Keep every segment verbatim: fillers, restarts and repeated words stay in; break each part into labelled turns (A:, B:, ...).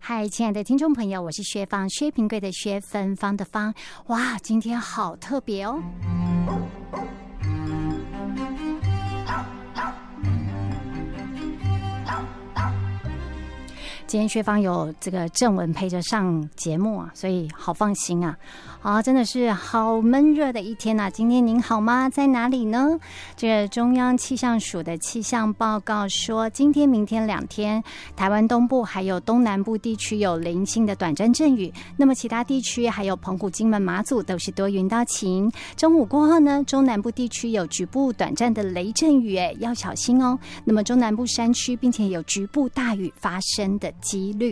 A: 嗨，亲爱的听众朋友，我是薛芳，薛平贵的薛，芬芳的芳。哇，今天好特别哦！今天薛芳有这个正文陪着上节目啊，所以好放心啊。好，真的是好闷热的一天啊。今天您好吗？在哪里呢？这个中央气象署的气象报告说，今天、明天两天，台湾东部还有东南部地区有零星的短暂阵雨，那么其他地区还有澎湖、金门、马祖都是多云到晴。中午过后呢，中南部地区有局部短暂的雷阵雨，哎，要小心哦。那么中南部山区，并且有局部大雨发生的几率。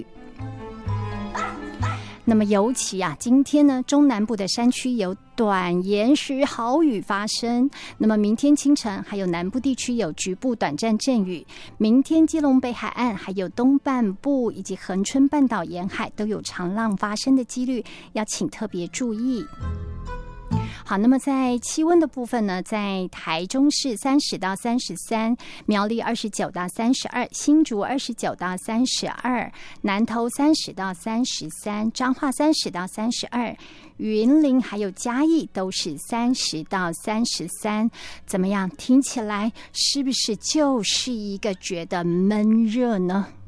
A: 那么尤其啊，今天呢，中南部的山区有短延时豪雨发生。那么明天清晨还有南部地区有局部短暂阵雨。明天基隆北海岸还有东半部以及恒春半岛沿海都有长浪发生的几率，要请特别注意。好，那么在气温的部分呢，在台中市三十到三十三，苗栗二十九到三十二，新竹二十九到三十二，南投三十到三十三，彰化三十到三十二，云林还有嘉义都是三十到三十三。怎么样？听起来是不是就是一个觉得闷热呢？